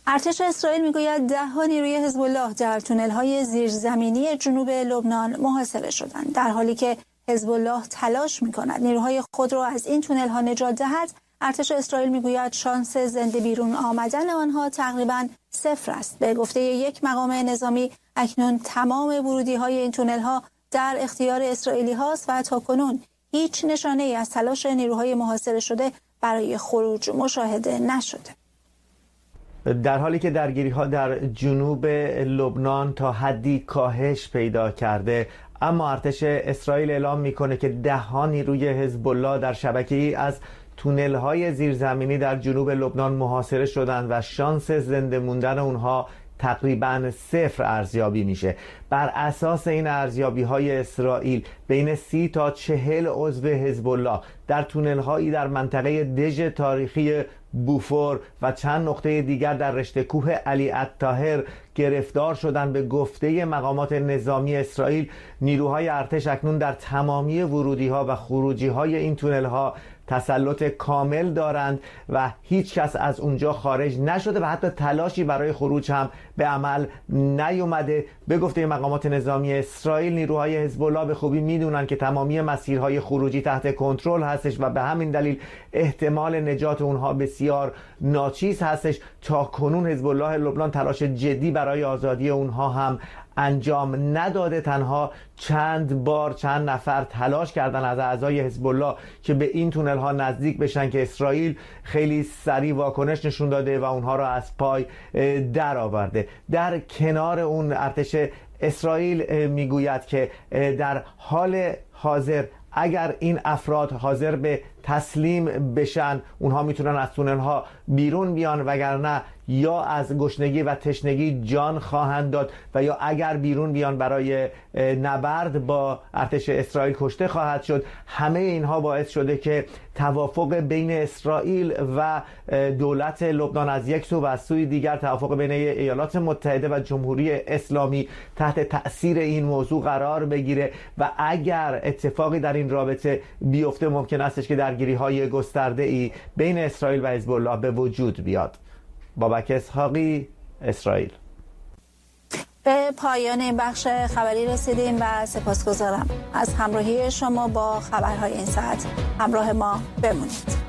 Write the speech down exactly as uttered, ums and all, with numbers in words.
ارتش اسرائیل میگوید ده ها نیروی حزب الله در تونل‌های زیرزمینی جنوب لبنان محاصره شدند، در حالی که حزب الله تلاش می‌کند نیروهای خود را از این تونل‌ها نجات دهد. ارتش اسرائیل میگوید شانس زنده بیرون آمدن آنها تقریباً صفر است. به گفته یک مقام نظامی اکنون تمام ورودی‌های این تونل‌ها در اختیار اسرائیلی هاست و تاکنون هیچ نشانه‌ای از تلاش نیروهای محاصره شده برای خروج مشاهده نشده. در حالی که درگیری‌ها در جنوب لبنان تا حدی کاهش پیدا کرده، اما ارتش اسرائیل اعلام میکنه که ده ها نیروی حزب الله در شبکه‌ای از تونل‌های زیرزمینی در جنوب لبنان محاصره شدند و شانس زنده موندن اونها تقریباً صفر ارزیابی میشه. بر اساس این ارزیابی‌های اسرائیل بین سی تا چهل عضو حزب الله در تونل‌هایی در منطقه دژ تاریخی بوفور و چند نقطه دیگر در رشته کوه علی الطاهر گرفتار شدند. به گفته مقامات نظامی اسرائیل، نیروهای ارتش اکنون در تمامی ورودی‌ها و خروجی‌های این تونل‌ها تسلط کامل دارند و هیچ کس از اونجا خارج نشده و حتی تلاشی برای خروج هم به عمل نیومده. به گفته مقامات نظامی اسرائیل، نیروهای حزب الله به خوبی میدونن که تمامی مسیرهای خروجی تحت کنترل هستش و به همین دلیل احتمال نجات اونها بسیار ناچیز هستش. تا کنون حزب الله لبنان تلاش جدی برای آزادی اونها هم انجام نداده. تنها چند بار چند نفر تلاش کردن از اعضای حزب الله که به این تونل ها نزدیک بشن که اسرائیل خیلی سریع واکنش نشون داده و اونها را از پای در آورده. در کنار اون ارتش اسرائیل میگوید که در حال حاضر اگر این افراد حاضر به تسلیم بشن، اونها میتونن از تونل ها بیرون بیان، وگرنه یا از گشنگی و تشنگی جان خواهند داد و یا اگر بیرون بیان برای نبرد با ارتش اسرائیل کشته خواهد شد. همه اینها باعث شده که توافق بین اسرائیل و دولت لبنان از یک سو و از سوی دیگر توافق بین ایالات متحده و جمهوری اسلامی تحت تأثیر این موضوع قرار بگیره و اگر اتفاقی در این رابطه بیفته ممکن استش که درگیری‌های گسترده‌ای بین اسرائیل و حزب الله به وجود بیاد. بابک اسحاقی، اسرائیل. به پایان این بخش خبری رسیدیم و سپاسگزارم از همراهی شما با خبرهای این ساعت. همراه ما بمونید.